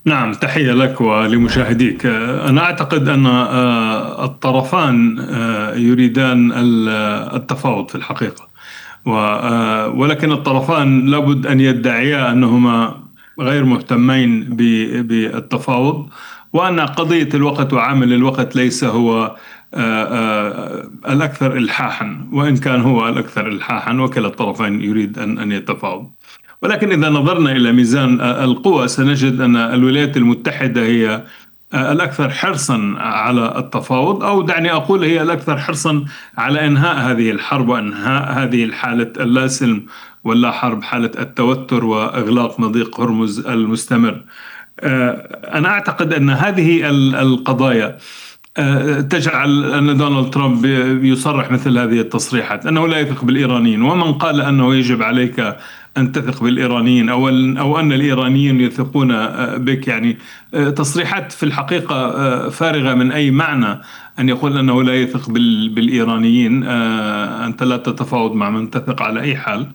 نعم، تحية لك ولمشاهديك. أنا أعتقد أن الطرفان يريدان التفاوض في الحقيقة، ولكن الطرفان لابد أن يدعيا أنهما غير مهتمين بالتفاوض، وأن قضية الوقت وعامل الوقت ليس هو الأكثر إلحاحا، وإن كان هو الأكثر إلحاحا وكلا الطرفين يريد أن يتفاوض. ولكن إذا نظرنا إلى ميزان القوى سنجد أن الولايات المتحدة هي الأكثر حرصا على التفاوض، أو دعني أقول هي الأكثر حرصا على إنهاء هذه الحرب وإنهاء هذه الحالة اللاسلم واللا حرب، حالة التوتر وإغلاق مضيق هرمز المستمر. أنا أعتقد أن هذه القضايا تجعل أن دونالد ترامب يصرح مثل هذه التصريحات، أنه لا يثق بالإيرانيين. ومن قال أنه يجب عليك أن تثق بالإيرانيين أو أن الإيرانيين يثقون بك، يعني تصريحات في الحقيقة فارغة من أي معنى. أن يقول أنه لا يثق بالإيرانيين، أنت لا تتفاوض مع من تثق على أي حال.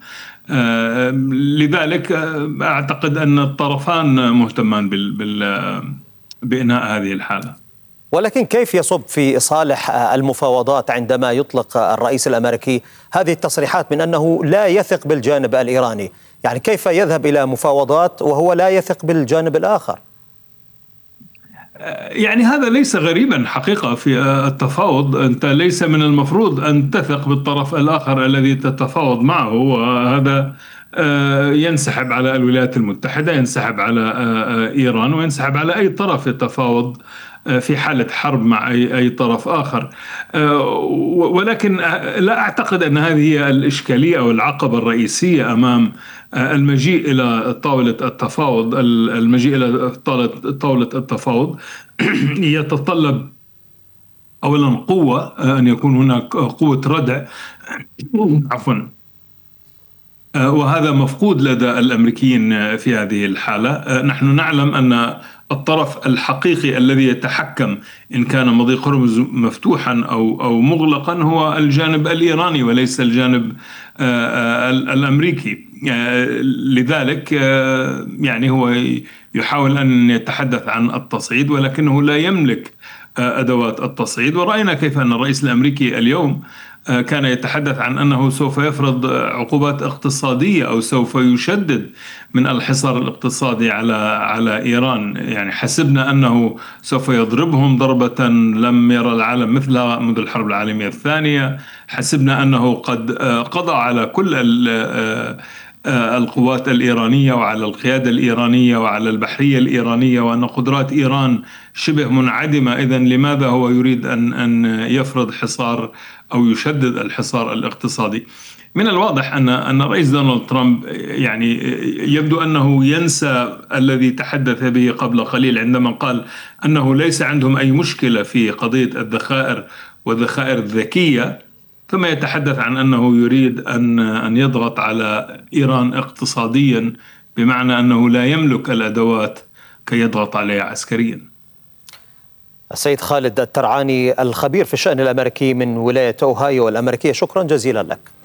لذلك أعتقد أن الطرفان مهتمان بإنهاء هذه الحالة. ولكن كيف يصب في صالح المفاوضات عندما يطلق الرئيس الأمريكي هذه التصريحات من أنه لا يثق بالجانب الإيراني؟ يعني كيف يذهب إلى مفاوضات وهو لا يثق بالجانب الآخر؟ يعني هذا ليس غريبا حقيقة في التفاوض. أنت ليس من المفروض أن تثق بالطرف الآخر الذي تتفاوض معه، وهذا ينسحب على الولايات المتحدة، ينسحب على إيران، وينسحب على أي طرف يتفاوض في حالة حرب مع أي طرف آخر. ولكن لا أعتقد أن هذه هي الإشكالية أو العقبة الرئيسية أمام المجيء إلى طاولة التفاوض. المجيء إلى طاولة التفاوض يتطلب أولا قوة، أن يكون هناك قوة ردع، عفوا، وهذا مفقود لدى الأمريكيين في هذه الحالة. نحن نعلم أن الطرف الحقيقي الذي يتحكم إن كان مضيق هرمز مفتوحا أو مغلقا هو الجانب الإيراني وليس الجانب الأمريكي. لذلك يعني هو يحاول أن يتحدث عن التصعيد، ولكنه لا يملك أدوات التصعيد. ورأينا كيف أن الرئيس الأمريكي اليوم كان يتحدث عن أنه سوف يفرض عقوبات اقتصادية أو سوف يشدد من الحصار الاقتصادي على إيران. يعني حسبنا أنه سوف يضربهم ضربة لم يرى العالم مثلها منذ الحرب العالمية الثانية. حسبنا أنه قد قضى على كل القوات الإيرانية وعلى القيادة الإيرانية وعلى البحرية الإيرانية، وأن قدرات إيران شبه منعدمة. إذن لماذا هو يريد أن يفرض حصار أو يشدد الحصار الاقتصادي؟ من الواضح أن الرئيس دونالد ترامب يعني يبدو أنه ينسى الذي تحدث به قبل قليل عندما قال أنه ليس عندهم أي مشكلة في قضية الذخائر والذخائر الذكية، ثم يتحدث عن أنه يريد أن يضغط على إيران اقتصاديا، بمعنى أنه لا يملك الأدوات كي يضغط عليها عسكريا. السيد خالد الترعاني الخبير في الشأن الأمريكي من ولاية أوهايو الأمريكية، شكرا جزيلا لك.